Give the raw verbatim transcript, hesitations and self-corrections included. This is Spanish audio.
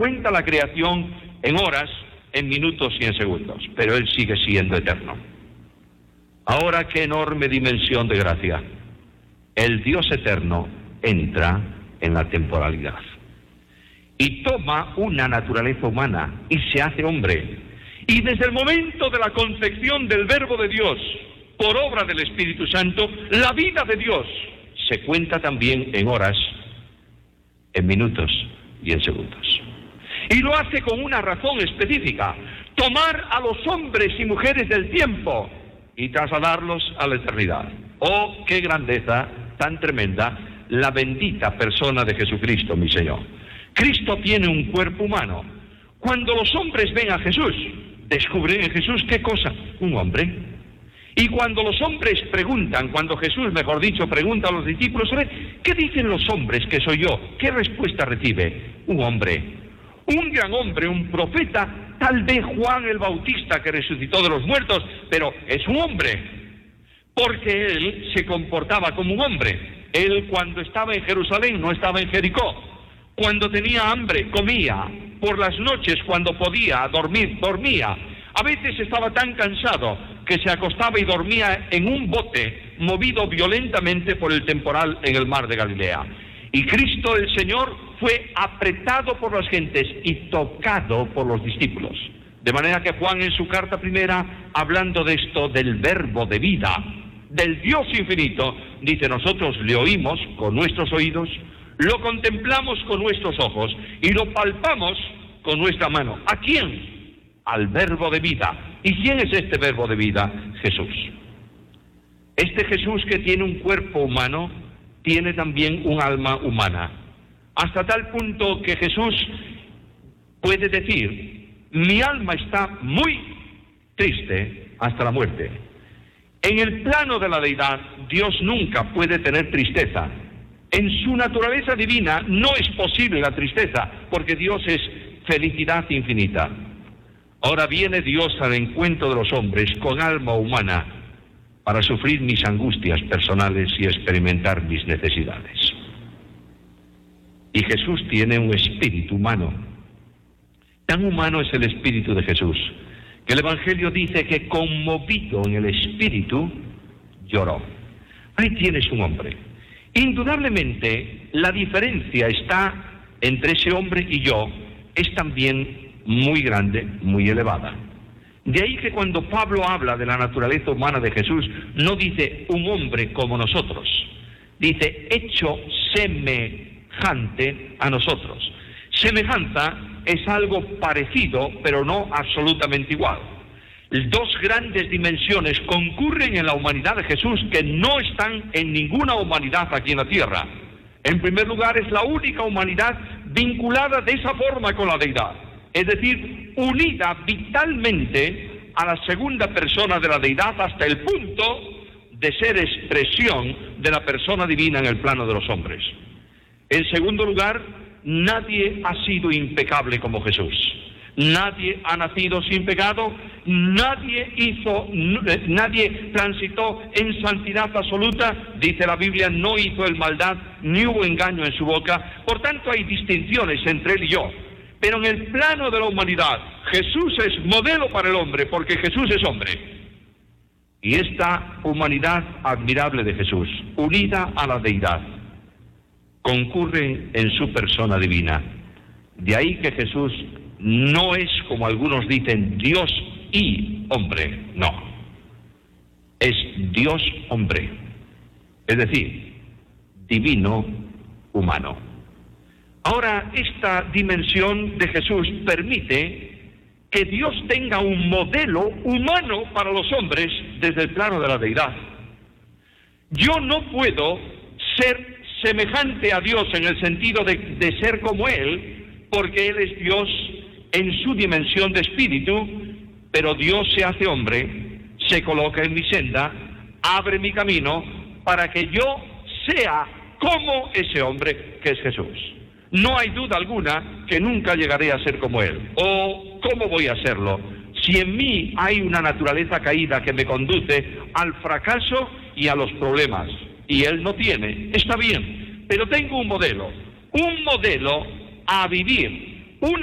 cuenta la creación en horas, en minutos y en segundos, pero Él sigue siendo eterno. Ahora, qué enorme dimensión de gracia. El Dios eterno entra en la temporalidad y toma una naturaleza humana y se hace hombre. Y desde el momento de la concepción del Verbo de Dios, por obra del Espíritu Santo, la vida de Dios se cuenta también en horas, en minutos y en segundos. Y lo hace con una razón específica: tomar a los hombres y mujeres del tiempo y trasladarlos a la eternidad. ¡Oh, qué grandeza tan tremenda! La bendita persona de Jesucristo, mi Señor. Cristo tiene un cuerpo humano. Cuando los hombres ven a Jesús, descubren en Jesús, ¿qué cosa? Un hombre. Y cuando los hombres preguntan, cuando Jesús, mejor dicho, pregunta a los discípulos, ¿qué dicen los hombres que soy yo? ¿Qué respuesta recibe? Un hombre. Un gran hombre, un profeta, tal vez Juan el Bautista, que resucitó de los muertos, pero es un hombre, porque él se comportaba como un hombre. Él, cuando estaba en Jerusalén, no estaba en Jericó. Cuando tenía hambre, comía. Por las noches, cuando podía dormir, dormía. A veces estaba tan cansado que se acostaba y dormía en un bote movido violentamente por el temporal en el mar de Galilea. Y Cristo el Señor fue apretado por las gentes y tocado por los discípulos. De manera que Juan, en su carta primera, hablando de esto, del Verbo de vida, del Dios infinito, dice: nosotros le oímos con nuestros oídos, lo contemplamos con nuestros ojos y lo palpamos con nuestra mano. ¿A quién? Al Verbo de vida. ¿Y quién es este Verbo de vida? Jesús. Este Jesús, que tiene un cuerpo humano, tiene también un alma humana, hasta tal punto que Jesús puede decir: mi alma está muy triste hasta la muerte. En el plano de la deidad, Dios nunca puede tener tristeza. En su naturaleza divina no es posible la tristeza, porque Dios es felicidad infinita. Ahora viene Dios al encuentro de los hombres con alma humana para sufrir mis angustias personales y experimentar mis necesidades. Y Jesús tiene un espíritu humano. Tan humano es el espíritu de Jesús, que el Evangelio dice que, conmovido en el espíritu, lloró. Ahí tienes un hombre. Indudablemente, la diferencia está entre ese hombre y yo, es también muy grande, muy elevada. De ahí que cuando Pablo habla de la naturaleza humana de Jesús, no dice un hombre como nosotros, dice hecho semejante a nosotros. Semejanza es algo parecido, pero no absolutamente igual. Dos grandes dimensiones concurren en la humanidad de Jesús que no están en ninguna humanidad aquí en la tierra. En primer lugar, es la única humanidad vinculada de esa forma con la deidad, es decir, unida vitalmente a la segunda persona de la deidad hasta el punto de ser expresión de la persona divina en el plano de los hombres. En segundo lugar, nadie ha sido impecable como Jesús. Nadie ha nacido sin pecado, nadie hizo, nadie transitó en santidad absoluta, dice la Biblia, no hizo el maldad, ni hubo engaño en su boca. Por tanto, hay distinciones entre él y yo. Pero en el plano de la humanidad, Jesús es modelo para el hombre, porque Jesús es hombre. Y esta humanidad admirable de Jesús, unida a la deidad, concurre en su persona divina. De ahí que Jesús no es, como algunos dicen, Dios y hombre, no. Es Dios hombre, es decir, divino humano. Ahora, esta dimensión de Jesús permite que Dios tenga un modelo humano para los hombres desde el plano de la deidad. Yo no puedo ser semejante a Dios en el sentido de, de ser como Él, porque Él es Dios en su dimensión de espíritu, pero Dios se hace hombre, se coloca en mi senda, abre mi camino para que yo sea como ese hombre que es Jesús. No hay duda alguna que nunca llegaré a ser como Él. ¿O cómo voy a serlo? Si en mí hay una naturaleza caída que me conduce al fracaso y a los problemas, y Él no tiene, está bien, pero tengo un modelo, un modelo a vivir